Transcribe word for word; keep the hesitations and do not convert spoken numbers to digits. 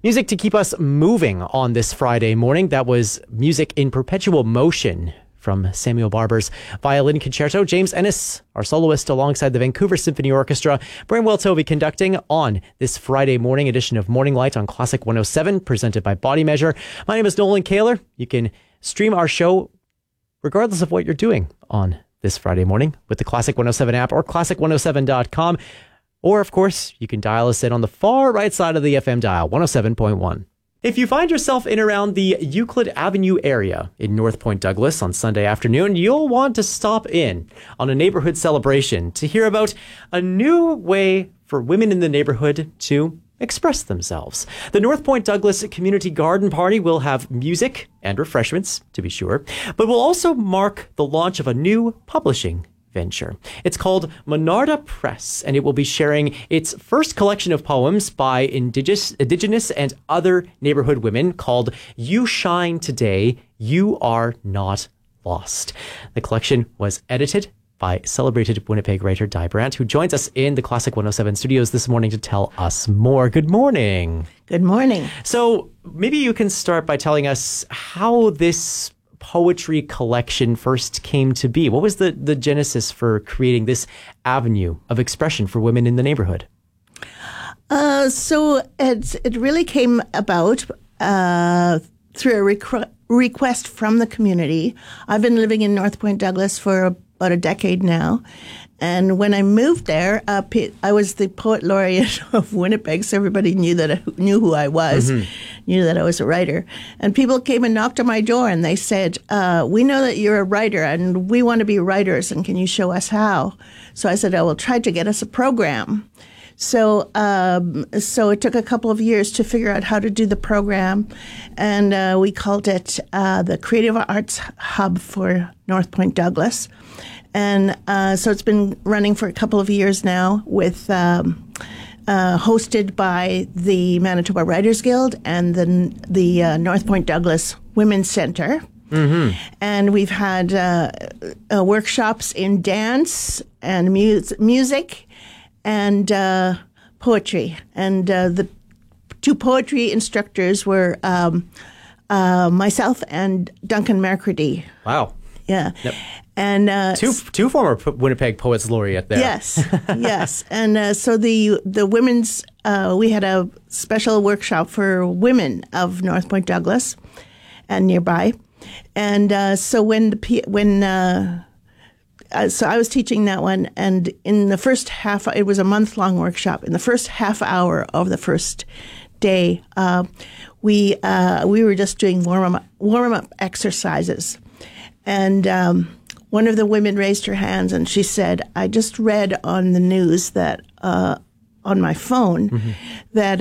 Music to keep us moving on this Friday morning. That was Music in Perpetual Motion from Samuel Barber's Violin Concerto. James Ennis, our soloist, alongside the Vancouver Symphony Orchestra. Bramwell Tovey conducting on this Friday morning edition of Morning Light on Classic one oh seven, presented by Body Measure. My name is Nolan Kaler. You can stream our show regardless of what you're doing on this Friday morning with the Classic one oh seven app or classic one oh seven dot com. Or, of course, you can dial us in on the far right side of the F M dial, one oh seven point one. If you find yourself in around the Euclid Avenue area in North Point Douglas on Sunday afternoon, you'll want to stop in on a neighborhood celebration to hear about a new way for women in the neighborhood to express themselves. The North Point Douglas Community Garden Party will have music and refreshments, to be sure, but will also mark the launch of a new publishing venture. It's called Monarda Press, and it will be sharing its first collection of poems by indigenous, indigenous and other neighborhood women called You Shine Today, You Are Not Lost. The collection was edited by celebrated Winnipeg writer Di Brandt, who joins us in the Classic one oh seven studios this morning to tell us more. Good morning. Good morning. So maybe you can start by telling us how this poetry collection first came to be. What was the, the genesis for creating this avenue of expression for women in the neighborhood? Uh, so it, it really came about uh, through a requ- request from the community. I've been living in North Point Douglas for about a decade now. And when I moved there, uh, I was the poet laureate of Winnipeg, so everybody knew that I knew who I was, mm-hmm. knew that I was a writer. And people came and knocked on my door, and they said, uh, "We know that you're a writer, and we want to be writers. And can you show us how?" So I said, "I will try to get us a program." So, um, so it took a couple of years to figure out how to do the program, and uh, we called it uh, the Creative Arts Hub for North Point Douglas. And uh, so it's been running for a couple of years now, with um, uh, hosted by the Manitoba Writers Guild and the the uh, North Point Douglas Women's Center. Mm-hmm. And we've had uh, uh, workshops in dance and mu- music and uh, poetry. And uh, the two poetry instructors were um, uh, myself and Duncan McCready. Wow. Yeah. Yep. And uh, two two former Winnipeg Poets Laureate there. Yes, yes. And uh, so the the women's uh, we had a special workshop for women of North Point Douglas and nearby, and uh, so when the when uh, uh, so I was teaching that one, and in the first half, it was a month long workshop. In the first half hour of the first day, uh, we uh, we were just doing warm up warm up exercises, and. Um, One of the women raised her hands and she said, "I just read on the news that uh, on my phone mm-hmm. that